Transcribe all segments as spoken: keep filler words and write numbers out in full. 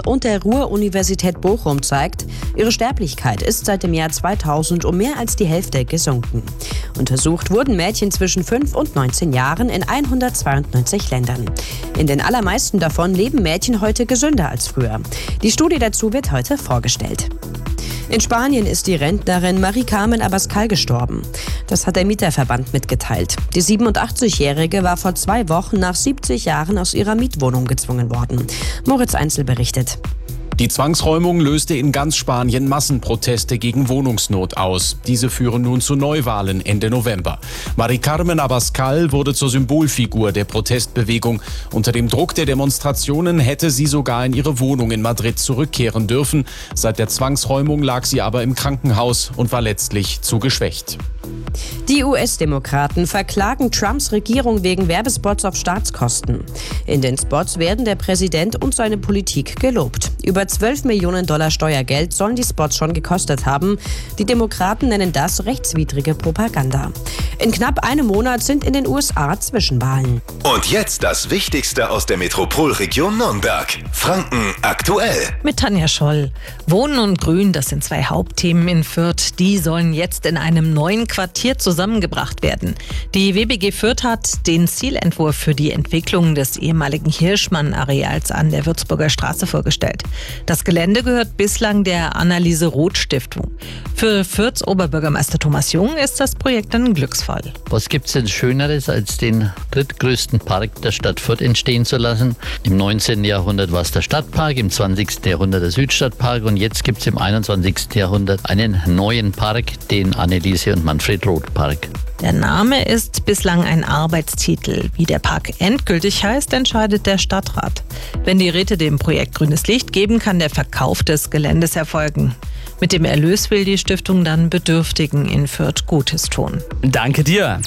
und der Ruhr-Universität Bochum zeigt, ihre Sterblichkeit ist seit dem Jahr zweitausend um mehr als die Hälfte gesunken. Untersucht wurden Mädchen zwischen fünf und neunzehn Jahren in hundertzweiundneunzig Ländern. In den allermeisten davon leben Mädchen heute gesünder als früher. Die Studie dazu wird heute vorgestellt. In Spanien ist die Rentnerin Mari Carmen Abascal gestorben. Das hat der Mieterverband mitgeteilt. Die siebenundachtzigjährige war vor zwei Wochen nach siebzig Jahren aus ihrer Mietwohnung gezwungen worden. Moritz Einzel berichtet. Die Zwangsräumung löste in ganz Spanien Massenproteste gegen Wohnungsnot aus. Diese führen nun zu Neuwahlen Ende November. Mari Carmen Abascal wurde zur Symbolfigur der Protestbewegung. Unter dem Druck der Demonstrationen hätte sie sogar in ihre Wohnung in Madrid zurückkehren dürfen. Seit der Zwangsräumung lag sie aber im Krankenhaus und war letztlich zu geschwächt. Die U S-Demokraten verklagen Trumps Regierung wegen Werbespots auf Staatskosten. In den Spots werden der Präsident und seine Politik gelobt. Über zwölf Millionen Dollar Steuergeld sollen die Spots schon gekostet haben. Die Demokraten nennen das rechtswidrige Propaganda. In knapp einem Monat sind in den U S A Zwischenwahlen. Und jetzt das Wichtigste aus der Metropolregion Nürnberg. Franken aktuell. Mit Tanja Scholl. Wohnen und Grün, das sind zwei Hauptthemen in Fürth. Die sollen jetzt in einem neuen Quartier zusammengebracht werden. Die W B G Fürth hat den Zielentwurf für die Entwicklung des ehemaligen Hirschmann-Areals an der Würzburger Straße vorgestellt. Das Gelände gehört bislang der Anneliese-Roth-Stiftung. Für Fürths Oberbürgermeister Thomas Jung ist das Projekt ein Glücksfall. Was gibt es denn Schöneres, als den drittgrößten Park der Stadt Fürth entstehen zu lassen? Im neunzehnten Jahrhundert war es der Stadtpark, im zwanzigsten Jahrhundert der Südstadtpark und jetzt gibt es im einundzwanzigsten Jahrhundert einen neuen Park, den Anneliese und Manfred Roth Park. Der Name ist bislang ein Arbeitstitel. Wie der Park endgültig heißt, entscheidet der Stadtrat. Wenn die Räte dem Projekt grünes Licht geben, kann der Verkauf des Geländes erfolgen. Mit dem Erlös will die Stiftung dann Bedürftigen in Fürth Gutes tun. Danke dir.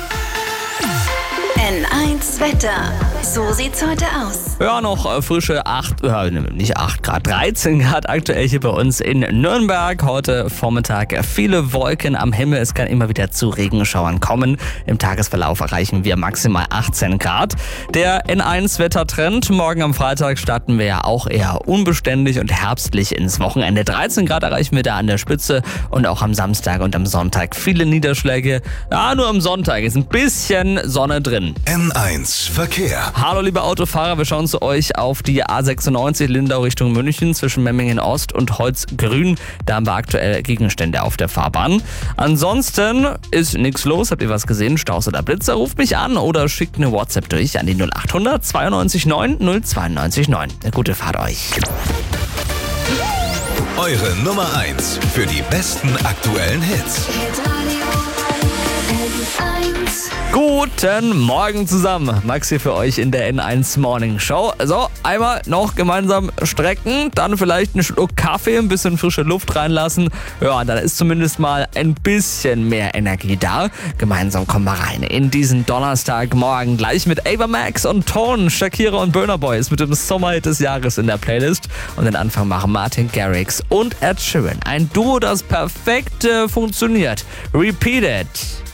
N eins Wetter. So sieht's heute aus. Ja, noch frische acht, äh, nicht acht Grad, dreizehn Grad aktuell hier bei uns in Nürnberg. Heute Vormittag viele Wolken am Himmel. Es kann immer wieder zu Regenschauern kommen. Im Tagesverlauf erreichen wir maximal achtzehn Grad. Der N eins Wettertrend. Morgen am Freitag starten wir ja auch eher unbeständig und herbstlich ins Wochenende. dreizehn Grad erreichen wir da an der Spitze und auch am Samstag und am Sonntag viele Niederschläge. Ja, nur am Sonntag ist ein bisschen Sonne drin. N eins Verkehr. Hallo liebe Autofahrer, wir schauen zu euch auf die A sechsundneunzig Lindau Richtung München zwischen Memmingen Ost und Holzgrün. Da haben wir aktuell Gegenstände auf der Fahrbahn. Ansonsten ist nichts los. Habt ihr was gesehen? Staus oder Blitzer? Ruft mich an oder schickt eine WhatsApp durch an die null acht hundert zweiundneunzig neun null zweiundneunzig neun. Eine gute Fahrt euch. Eure Nummer eins für die besten aktuellen Hits. Guten Morgen zusammen. Max hier für euch in der N eins Morning Show. So, einmal noch gemeinsam strecken, dann vielleicht einen Schluck Kaffee, ein bisschen frische Luft reinlassen. Ja, dann ist zumindest mal ein bisschen mehr Energie da. Gemeinsam kommen wir rein in diesen Donnerstagmorgen. Gleich mit Ava Max und Tone, Shakira und Burna Boy ist mit dem Sommerhit des Jahres in der Playlist. Und den Anfang machen Martin Garrix und Ed Sheeran. Ein Duo, das perfekt äh, funktioniert. Repeat it.